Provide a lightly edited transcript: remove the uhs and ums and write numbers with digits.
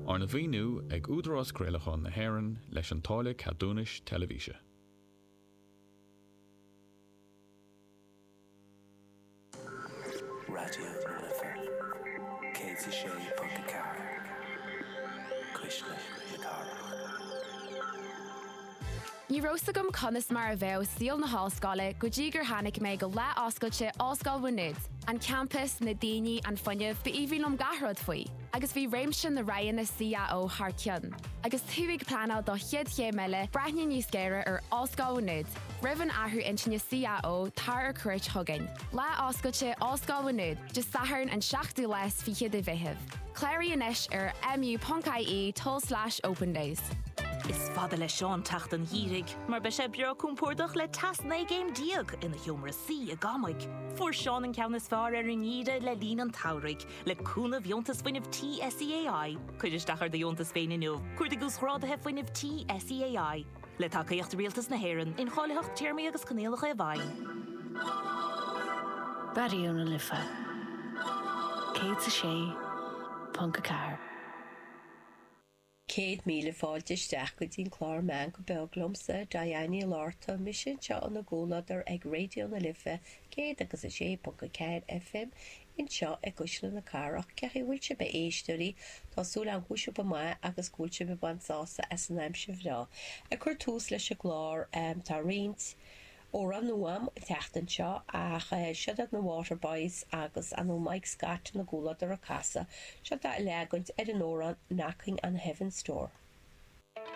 Ar na bhíniú ag údarás Crealacháin na hÉireann leis an táille cadúnis televíse. Radio Liver, Katie Shea Punkacar, Krishna Yatar. Ní róstagam conas mar a bheith síl na háscáile go dtí gur tháinig mé go le oscailte Oscail Bhuinead, an campus na daoine an fuinneamh ba íbhílum gahrad faoi, agus bhí réimse na raon na CAO thar ceann. Agus thuigh planál do chiad chéile breithne níos géire ar Oscail Bhuinead, rivan athú intinne CAO tar ar cuirt thugain. Le oscailte Oscail Bhuinead, de saharn an 7 les fi chiad a bheitheh. Cléirí inis ar mu.ie/open days. Is fada le seán tacht an hírig, mar be sé beag cúmpórdach le tasna géim diag ina hiomra sí a gamaig. Fuair seán an ceannas fearr ar an íre le lín an taurig, le cúna bhiontas fuineh TSEAI, chuidir stachar de bhiontas féin inniu, chuir de gúsrádathe fuineh TSEAI, le tacaíocht rialtas na hÉireann in cháileacht tíirmí agus canéalacha a bhain. Baríúna lifa. Katie Shea Punkacar. 100 míle fáilteisteach go dtín chlár meán go beaglamsa Diana Lárta mission seo an na ggóladar ag Radio na Lifa 100 agus a 6.4 FM in seo ag gúisle na carach ceithí bhfuilte be éisteoirí tásúla an gúise ba mai agus gúilte be bansása as an aimse bhrá. A chuir tús leis a glár tá riint ó ran nuam teachtan seo ach siad na Waterboys agus an ó Mike Scott na ggóladar a casa siad da leagaint ar an óran Knocking on Heaven's Door.